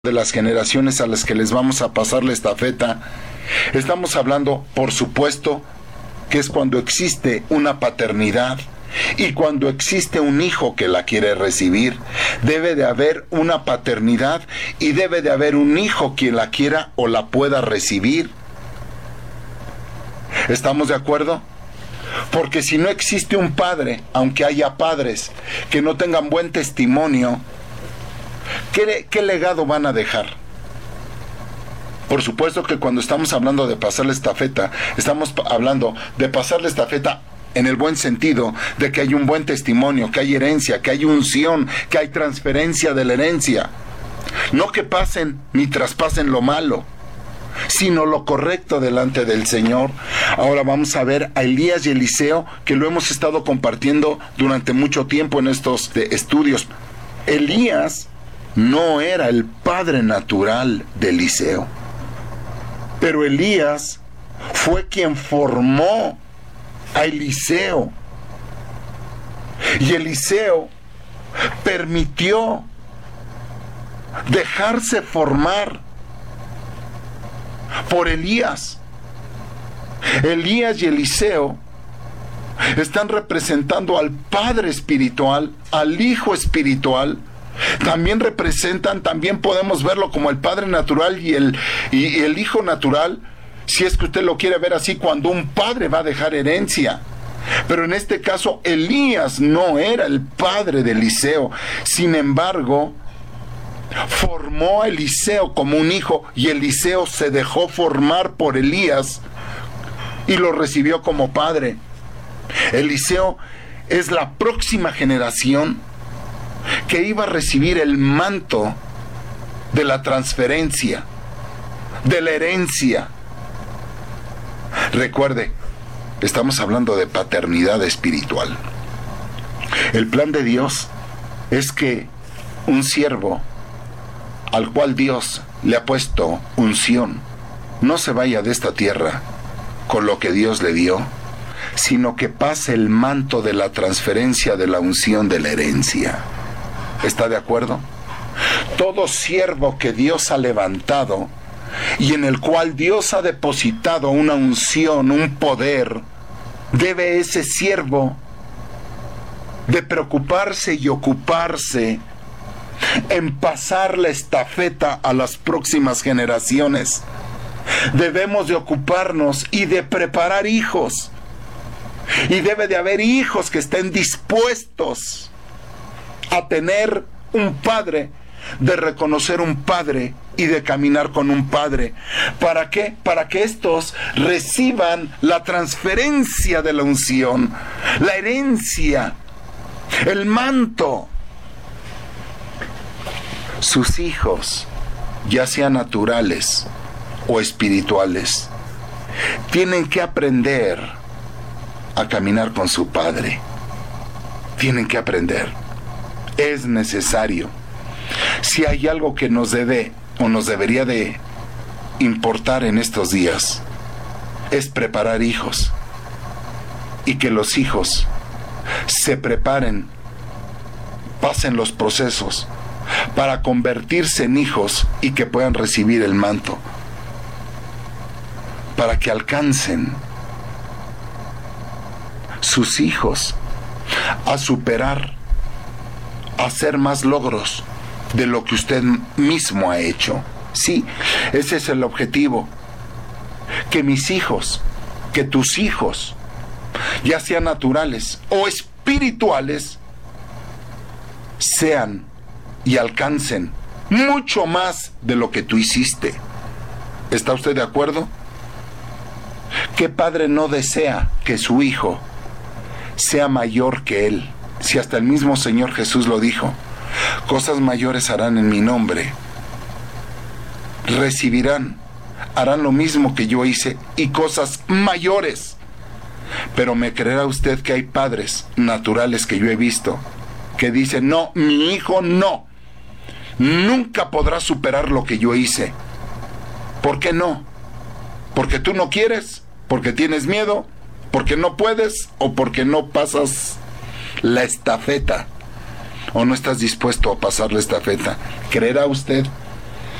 de las generaciones a las que les vamos a pasar la estafeta, estamos hablando, por supuesto, que es cuando existe una paternidad y cuando existe un hijo que la quiere recibir. Debe de haber una paternidad y debe de haber un hijo quien la quiera o la pueda recibir. ¿Estamos de acuerdo? Porque si no existe un padre, aunque haya padres que no tengan buen testimonio, ¿qué legado van a dejar? Por supuesto que cuando estamos hablando de pasar la estafeta, estamos hablando de pasar la estafeta en el buen sentido, de que hay un buen testimonio, que hay herencia, que hay unción, que hay transferencia de la herencia. No que pasen ni traspasen lo malo, sino lo correcto delante del Señor. Ahora vamos a ver a Elías y Eliseo, que lo hemos estado compartiendo durante mucho tiempo en estos estudios. Elías no era el padre natural de Eliseo, pero Elías fue quien formó a Eliseo, y Eliseo permitió dejarse formar por Elías. Elías y Eliseo están representando al padre espiritual, al hijo espiritual. También podemos verlo como el padre natural y el hijo natural, si es que usted lo quiere ver así, cuando un padre va a dejar herencia. Pero en este caso, Elías no era el padre de Eliseo. Sin embargo, formó a Eliseo como un hijo, y Eliseo se dejó formar por Elías y lo recibió como padre. Eliseo es la próxima generación que iba a recibir el manto de la transferencia, de la herencia. Recuerde, estamos hablando de paternidad espiritual. El plan de Dios es que un siervo al cual Dios le ha puesto unción no se vaya de esta tierra con lo que Dios le dio, sino que pase el manto de la transferencia de la unción de la herencia. ¿Está de acuerdo? Todo siervo que Dios ha levantado y en el cual Dios ha depositado una unción, un poder, debe ese siervo de preocuparse y ocuparse en pasar la estafeta a las próximas generaciones. Debemos de ocuparnos y de preparar hijos, y debe de haber hijos que estén dispuestos a tener un padre, de reconocer un padre y de caminar con un padre. ¿Para qué? Para que estos reciban la transferencia de la unción, la herencia, el manto. Sus hijos, ya sean naturales o espirituales, tienen que aprender a caminar con su padre. Tienen que aprender. Es necesario. Si hay algo que nos debe o nos debería de importar en estos días, es preparar hijos, y que los hijos se preparen, pasen los procesos para convertirse en hijos y que puedan recibir el manto, para que alcancen sus hijos a superar, a hacer más logros de lo que usted mismo ha hecho. Sí, ese es el objetivo. Que mis hijos, que tus hijos, ya sean naturales o espirituales, sean y alcancen mucho más de lo que tú hiciste. ¿Está usted de acuerdo? ¿Qué padre no desea que su hijo sea mayor que él? Si hasta el mismo Señor Jesús lo dijo: cosas mayores harán en mi nombre. Recibirán, harán lo mismo que yo hice y cosas mayores. Pero me creerá usted que hay padres naturales que yo he visto que dicen: no, mi hijo no, nunca podrá superar lo que yo hice. ¿Por qué no? ¿Porque tú no quieres? ¿Porque tienes miedo? ¿Porque no puedes? ¿O porque no pasas la estafeta? ¿O no estás dispuesto a pasar la estafeta? ¿Creerá usted